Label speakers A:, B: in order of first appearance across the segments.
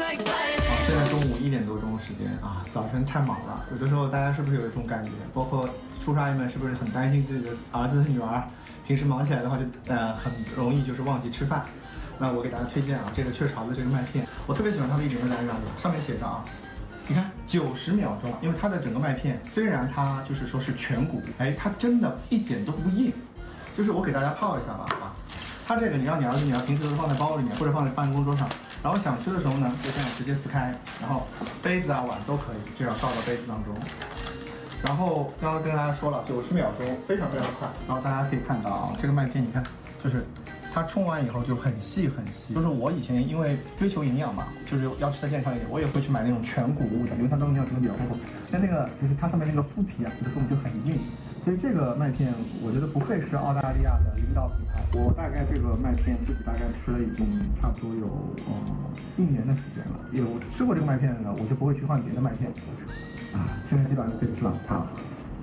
A: 现在中午1点多钟时间啊，早晨太忙了。有的时候大家是不是有一种感觉？包括叔叔阿姨们是不是很担心自己的儿子女儿？平时忙起来的话就很容易就是忘记吃饭。那我给大家推荐啊，这个雀巢的这个麦片，我特别喜欢它的一点就在于哪里？上面写着啊，你看90秒钟，因为它的整个麦片虽然它就是说是全谷，哎，它真的一点都不硬。就是我给大家泡一下吧啊，它这个你让你儿子女儿平时都放在包里面或者放在办公桌上，然后想吃的时候呢，就这样直接撕开，然后杯子啊碗都可以这样倒到杯子当中。然后刚刚跟大家说了90秒钟，非常非常快。然后大家可以看到啊，这个麦片你看，就是它冲完以后就很细很细。就是我以前因为追求营养嘛，就是要吃的健康一点，我也会去买那种全谷物的，因为它当中营养成分比较丰富。但那个就是它上面那个麸皮啊，有的时候就很硬。所以这个麦片，我觉得不愧是澳大利亚的领导品牌。我大概这个麦片自己大概吃了已经差不多有1年的时间了。有吃过这个麦片的呢，我就不会去换别的麦片。啊，现在基本上就可以吃了，太好了。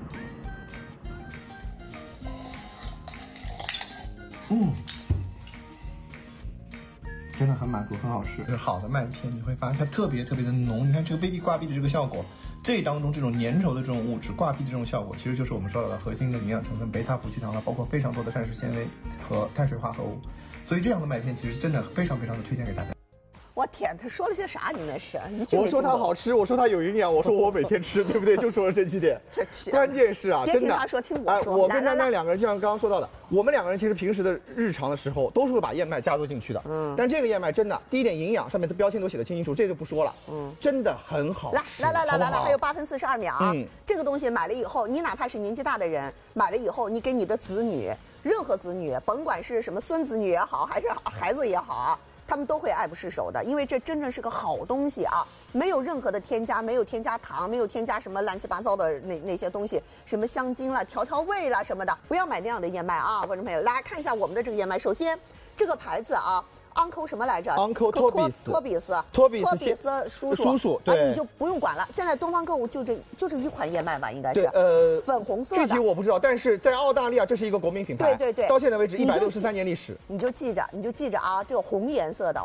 A: 真的很满足，很好吃。就是好的麦片，你会发现它特别特别的浓。你看这个杯壁挂壁的这个效果，这当中这种粘稠的这种物质挂壁的这种效果，其实就是我们说到的核心的营养成分贝塔葡聚糖了，包括非常多的膳食纤维和碳水化合物。所以这样的麦片其实真的非常非常的推荐给大家。
B: 我天，他说了些啥？你那是？
C: 我说它好吃，我说它有营养，我说我每天吃，对不对？就说了这几点。关键是啊，真的。
B: 别听他说，听我说。
C: 我跟丹丹两个人，就像刚刚说到的，我们两个人其实平时的日常的时候，都是会把燕麦加入进去的。但这个燕麦真的，第一点营养上面的标签都写得清清楚，这就不说了。真的很好吃。
B: 来，还有8分42秒啊！这个东西买了以后，你哪怕是年纪大的人，买了以后，你给你的子女，任何子女，甭管是什么孙子女也好，还是孩子也好啊。他们都会爱不释手的，因为这真正是个好东西啊，没有任何的添加，没有添加糖，没有添加什么乱七八糟的那些东西，什么香精啦、调味啦什么的，不要买那样的燕麦啊，观众朋友，来看一下我们的这个燕麦。首先，这个牌子啊。Uncle 什么来着
C: ？Uncle
B: Toby's 叔叔，
C: 对，
B: 你就不用管了。现在东方购物就这一款燕麦吧，应该是粉红色的。
C: 具体我不知道，但是在澳大利亚这是一个国民品牌。
B: 对，
C: 到现在为止163年历史。
B: 你就记着啊，这个红颜色的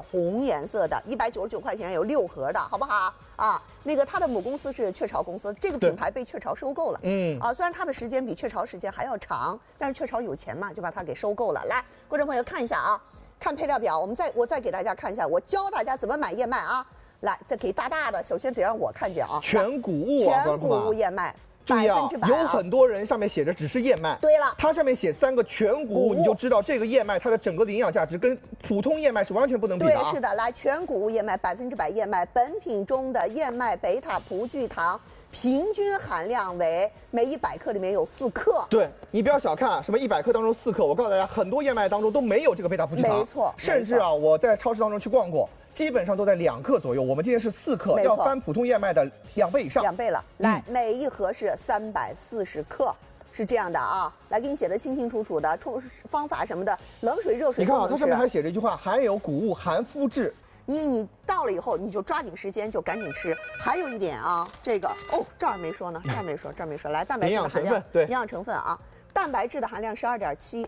B: ，199块钱有6盒的，好不好？啊，那个它的母公司是雀巢公司，这个品牌被雀巢收购了。虽然它的时间比雀巢时间还要长，但是雀巢有钱嘛，就把它给收购了。来，观众朋友看一下啊。看配料表，我再给大家看一下，我教大家怎么买燕麦啊！来，再给大大的，首先得让我看见啊，
C: 全谷物啊，
B: 全谷物燕麦，
C: 注意啊，
B: 100%
C: 有很多人上面写着只是燕麦，
B: 对了，
C: 它上面写3个全谷物，你就知道这个燕麦它的整个的营养价值跟普通燕麦是完全不能比的啊。
B: 对，是的，来，全谷物燕麦100%燕麦，本品中的燕麦贝塔葡聚糖。平均含量为每100克里面有4克。
C: 对，你不要小看啊，什么100克当中4克，我告诉大家，很多燕麦当中都没有这个贝塔葡聚糖。
B: 没错，
C: 甚至啊，我在超市当中去逛过，基本上都在2克左右。我们今天是4克，要翻普通燕麦的2倍以上。
B: 2倍了。来，每一盒是340克。是这样的啊，来给你写的清清楚楚的，冲方法什么的，冷水、热水都能吃。
C: 你看啊，它上面还写着一句话：含有谷物，含麸质。
B: 你到了以后，你就抓紧时间，就赶紧吃。还有一点啊，这个这儿没说呢，这儿没说。来，蛋白质的含量，
C: 对，
B: 营养成分啊，蛋白质的含量12.7，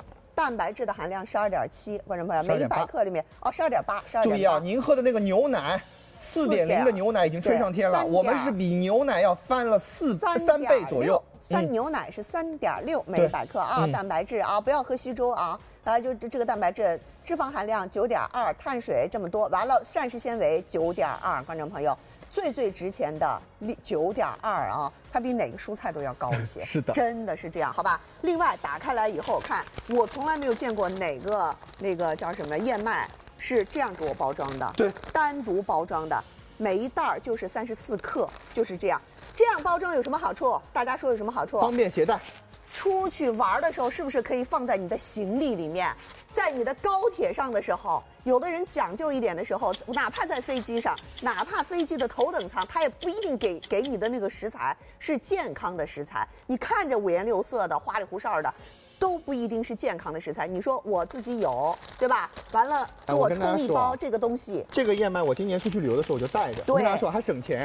B: 观众朋友，每100克里面12.8。
C: 注意啊，您喝的那个牛奶。4.0的牛奶已经吹上天了，我们是比牛奶要翻了3倍左右。
B: 牛奶是3.6每100克啊，蛋白质啊，不要喝稀粥啊。大家就这个蛋白质，脂肪含量9.2，碳水这么多，完了膳食纤维9.2，观众朋友。最值钱的9.2啊，它比哪个蔬菜都要高一些。
C: 是的，
B: 真的是这样，好吧？另外打开来以后看，我从来没有见过哪个那个叫什么燕麦是这样给我包装的，
C: 对，
B: 单独包装的，每一袋就是34克，就是这样。这样包装有什么好处？大家说有什么好处？
C: 方便携带。
B: 出去玩的时候，是不是可以放在你的行李里面？在你的高铁上的时候，有的人讲究一点的时候，哪怕在飞机上，哪怕飞机的头等舱，他也不一定给你的那个食材是健康的食材。你看着五颜六色的、花里胡哨的，都不一定是健康的食材。你说我自己有，对吧？完了给我冲一包这个东西。
C: 这个燕麦我今年出去旅游的时候我就带着，我跟大家说还省钱。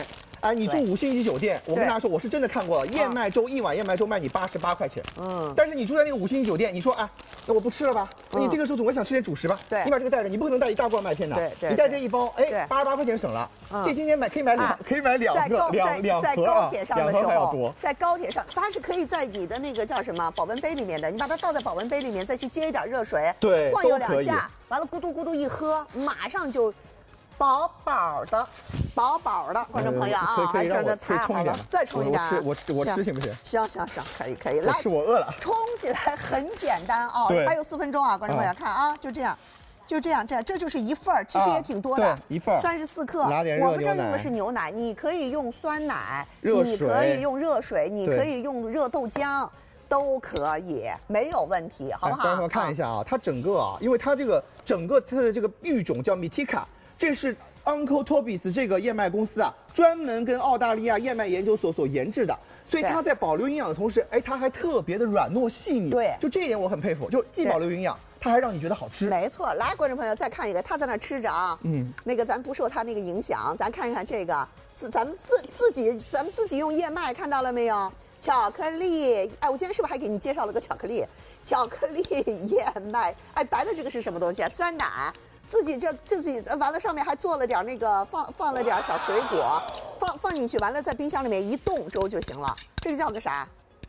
C: 哎，你住5星级酒店，我跟大家说，我是真的看过了，燕麦粥一碗燕麦粥卖你88块钱。但是你住在那个5星级酒店，你说哎，那我不吃了吧？你这个时候总归想吃点主食吧？
B: 对，
C: 你把这个带着，你不可能带一大罐麦片的。
B: 对，
C: 你带这一包，哎，88块钱省了。这今天可以买两个，
B: 在高铁上的时
C: 候，
B: 在高铁上，它是可以在你的那个叫什么保温杯里面的，你把它倒在保温杯里面，再去接一点热水，
C: 对，
B: 晃悠2下，完了咕嘟咕嘟一喝，马上就饱饱的，观众朋友啊，
C: 可以
B: 真的太好了，再冲一点，
C: 我吃行不行？
B: 行，可以，来，
C: 我饿了，
B: 冲起来很简单啊，还有4分钟啊，观众朋友看啊，就这样，这就是一份儿，其实也挺多的，
C: 一份
B: 34克。
C: 拿点热牛奶。
B: 我不知道用的是牛奶，你可以用酸奶，
C: 热水，
B: 你可以用热水，你可以用热豆浆，都可以，没有问题，好不好？
C: 观众朋友看一下啊，它整个啊，因为它这个整个它的这个育种叫 Mitika， 这是 Uncle Toby's 这个燕麦公司啊，专门跟澳大利亚燕麦研究所所研制的，所以它在保留营养的同时，哎，它还特别的软糯细腻。
B: 对，
C: 就这一点我很佩服，就既保留营养。它还让你觉得好吃，
B: 没错。来，观众朋友再看一个，他在那吃着啊，那个咱不受他那个影响，咱看一看这个，咱们自己用燕麦，看到了没有？巧克力，哎，我今天是不是还给你介绍了个巧克力燕麦？哎，白的这个是什么东西啊？酸奶，自己完了，上面还做了点那个放了点小水果，放进去，完了在冰箱里面一冻粥就行了。这个叫个啥？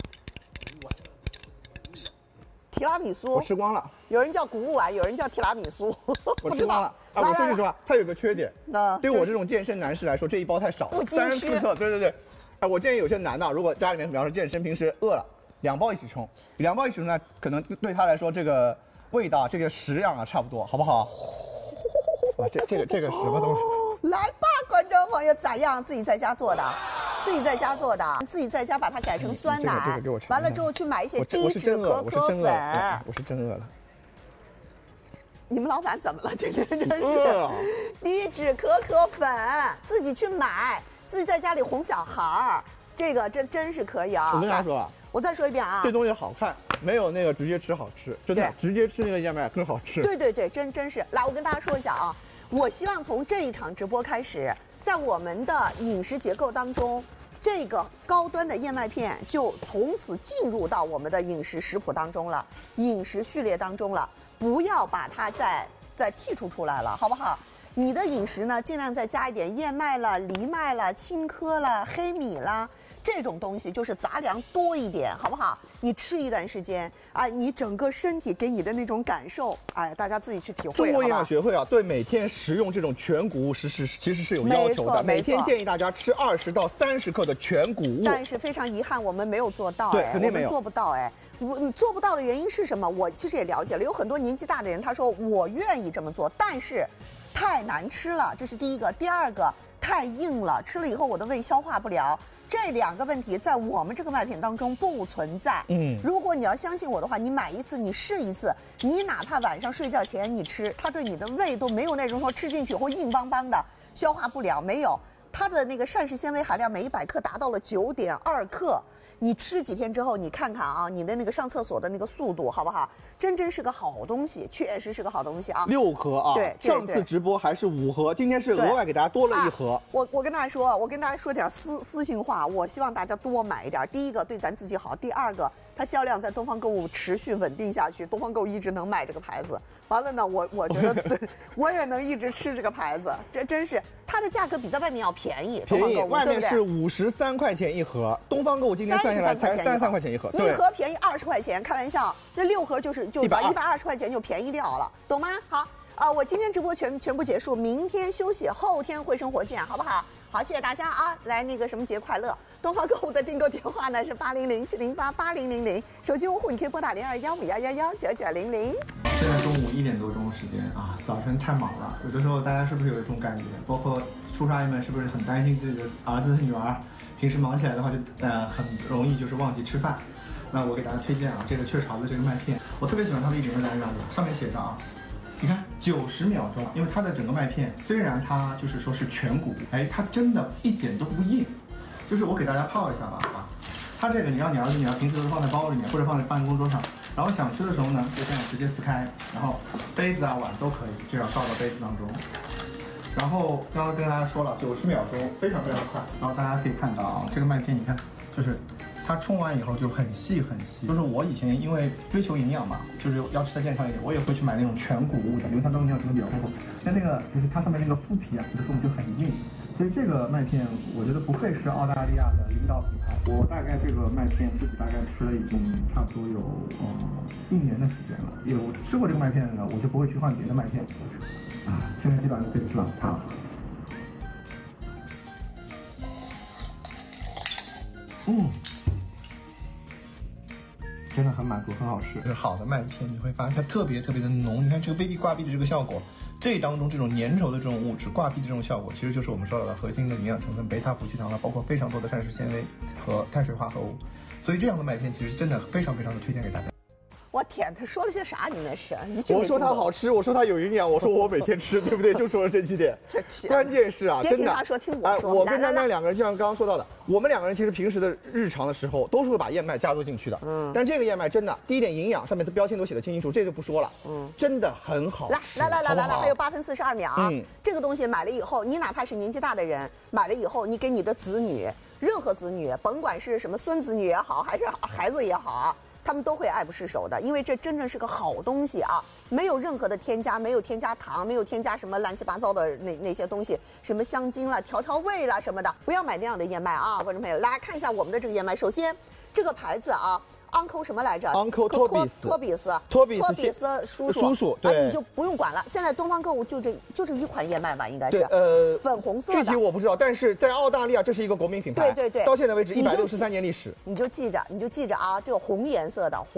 B: 提拉米苏，
C: 我吃光了。
B: 有人叫谷物丸，有人叫提拉米苏，
C: 我吃光了。啊，我说句实话，它有个缺点，对我这种健身男士来说，这一包太少了，34克。对。哎，我建议有些男的，如果家里面比方说健身，平时饿了，2包一起冲，2包一起冲呢，可能对他来说这个味道、这个食量啊差不多，好不好？哇，这个什么东西？
B: 来吧，观众朋友，咋样？自己在家做的，自己在家把它改成酸奶，
C: 这个给我尝。
B: 完了之后去买一些低脂可可粉。
C: 我是真饿了。
B: 你们老板怎么了？这真是低脂可可粉，自己去买，自己在家里哄小孩儿，这个真是可以啊！
C: 我跟大家说啊，
B: 我再说一遍啊，
C: 这东西好看，没有那个直接吃好吃，真的，直接吃那个燕麦更好吃。
B: 对，真是。来，我跟大家说一下啊，我希望从这一场直播开始，在我们的饮食结构当中，这个高端的燕麦片就从此进入到我们的饮食食谱当中了，饮食序列当中了，不要把它再剔出来了，好不好？你的饮食呢，尽量再加一点燕麦了、藜麦了、青稞了、黑米啦，这种东西就是杂粮多一点，好不好？你吃一段时间啊，你整个身体给你的那种感受，哎，大家自己去体会。
C: 中国营养学会啊，对每天食用这种全谷物其实是有要求的，每天建议大家吃20到30克的全谷物。
B: 但是非常遗憾，我们没有做到，
C: 对，肯定没有，
B: 我们做不到，哎。你做不到的原因是什么？我其实也了解了，有很多年纪大的人，他说我愿意这么做，但是太难吃了，这是第一个。第二个，太硬了，吃了以后我的胃消化不了。这2个问题在我们这个麦片当中不存在。如果你要相信我的话，你买一次，你试一次，你哪怕晚上睡觉前你吃，它对你的胃都没有那种说吃进去后硬邦邦的，消化不了，没有。它的那个膳食纤维含量每100克达到了9.2克。你吃几天之后，你看看啊，你的那个上厕所的那个速度，好不好？真是个好东西，确实是个好东西啊。
C: 6盒啊，对，上次直播还是5盒，今天是额外给大家多了1盒。
B: 我跟大家说点私信话，我希望大家多买一点。第一个对咱自己好，第二个它销量在东方购物持续稳定下去，东方购物一直能卖这个牌子。完了呢，我觉得对，我也能一直吃这个牌子，这真是它的价格比在外面要便宜。
C: 便宜，外面是53块钱1盒，东方购物今天算下来才33块钱1盒，
B: 一盒便宜20块钱，开玩笑，这6盒就把120块钱就便宜掉了，懂吗？好，我今天直播全部结束，明天休息，后天会生活见，好不好？好，谢谢大家啊！来那个什么节快乐！东方购物的订购电话呢是800-708-8000，手机用户你可以拨打021511199900。
A: 现在中午1点多钟时间啊，早晨太忙了，有的时候大家是不是有一种感觉？包括叔叔阿姨们是不是很担心自己的儿子女儿，平时忙起来的话就很容易就是忘记吃饭？那我给大家推荐啊，这个雀巢的这个麦片，我特别喜欢它的一点就在于哪里？上面写着啊。你看90秒钟，因为它的整个麦片虽然它就是说是全谷，哎，它真的一点都不硬。就是我给大家泡一下吧啊，它这个你让你儿子女儿平时都放在包里面或者放在办公桌上，然后想吃的时候呢，就这样直接撕开，然后杯子啊碗都可以，这样倒到杯子当中。 然后刚刚跟大家说了90秒钟，非常非常快。然后大家可以看到啊，这个麦片你看，就是它冲完以后就很细很细。就是我以前因为追求营养嘛，就是要吃的健康一点，我也会去买那种全谷物的，因为它中营养成分比较丰富。但那个就是它上面那个麸皮啊，有的时候就很硬。所以这个麦片我觉得不愧是澳大利亚的领导品牌。我大概这个麦片自己大概吃了已经差不多有1年的时间了。有吃过这个麦片的呢，我就不会去换别的麦片。啊，现在基本上就可以吃了它。真的很满足，很好吃。好的麦片你会发现它特别特别的浓，你看这个贝蒂挂壁的这个效果，这当中这种粘稠的这种物质，挂壁的这种效果，其实就是我们说到的核心的营养成分贝塔葡聚糖了，包括非常多的膳食纤维和碳水化合物。所以这样的麦片其实真的非常非常的推荐给大家。
B: 我天，他说了些啥？你那是？
C: 我说它好吃，我说它有营养，我说我每天吃，对不对？就说了这几点。关键是啊，真的，
B: 他说，听我说。
C: 我跟丹丹两个人，就像刚刚说到的，我们两个人其实平时的日常的时候，都是会把燕麦加入进去的。但这个燕麦真的，第一点营养上面的标签都写得清清楚，这就不说了。真的很好吃。
B: 来，还有8分42秒啊！这个东西买了以后，你哪怕是年纪大的人，买了以后，你给你的子女，任何子女，甭管是什么孙子女也好，还是孩子也好啊。他们都会爱不释手的，因为这真正是个好东西啊，没有任何的添加，没有添加糖，没有添加什么乱七八糟的那些东西，什么香精了、调味了什么的，不要买那样的燕麦啊，观众朋友，来看一下我们的这个燕麦。首先，这个牌子啊。Uncle 什么来着
C: ？Uncle
B: 托比斯叔叔，
C: 对，
B: 你就不用管了。现在东方购物就这一款燕麦吧，应该是粉红色的。
C: 具体我不知道，但是在澳大利亚这是一个国民品牌，
B: 对，
C: 到现在为止163年历史。
B: 你就记着啊，这个红颜色的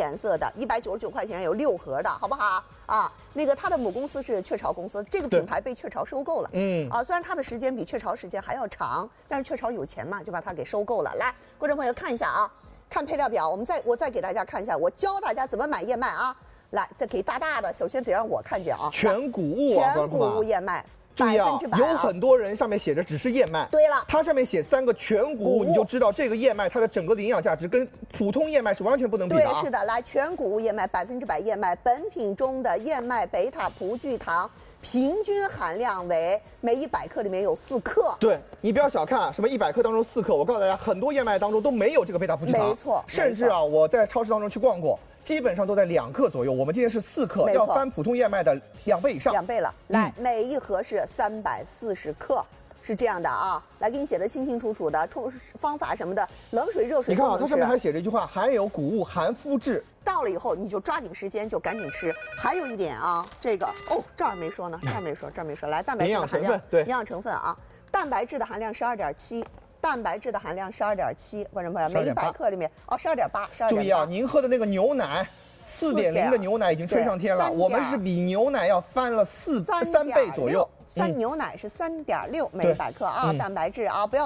B: ，199块钱有6盒的，好不好？啊，那个它的母公司是雀巢公司，这个品牌被雀巢收购了。虽然它的时间比雀巢时间还要长，但是雀巢有钱嘛，就把它给收购了。来，观众朋友看一下啊。看配料表，我再给大家看一下，我教大家怎么买燕麦啊！来，再给大的，首先得让我看见啊，
C: 全谷物啊，
B: 全谷物燕麦，100%
C: 有很多人上面写着只是燕麦，
B: 对了，
C: 它上面写3个全谷物，你就知道这个燕麦它的整个的营养价值跟普通燕麦是完全不能比的。
B: 对，是的，来，全谷物燕麦，100%燕麦，本品中的燕麦贝塔葡聚糖。平均含量为每100克里面有4克。
C: 对，你不要小看什么100克当中4克，我告诉大家，很多燕麦当中都没有这个贝塔葡聚糖。
B: 没错，
C: 甚至啊，我在超市当中去逛过，基本上都在2克左右。我们今天是4克，要翻普通燕麦的2倍以上。
B: 2倍了。来，每一盒是340克。是这样的啊，来给你写的清清楚楚的，冲方法什么的，冷水、热水。
C: 你看啊，它上面还写着一句话：含有谷物，含麸质。
B: 到了以后你就抓紧时间就赶紧吃。还有一点啊，这个这儿没说呢，这儿没说。来，蛋白质的含量，
C: 对，
B: 营养成分啊，蛋白质的含量12.7。蛋白质的含量12.7，观众朋友，每100克里面12.8。
C: 注意啊，您喝的那个牛奶。4.0的牛奶已经吹上天了，我们是比牛奶要翻了3倍左右。
B: 牛奶是3.6每100克啊，蛋白质啊，不要。